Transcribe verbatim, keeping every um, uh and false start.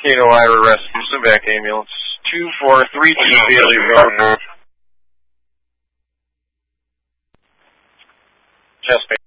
Cato Ira Rescue, Civic Ambulance, two four three two Bailey Road. Chest pain.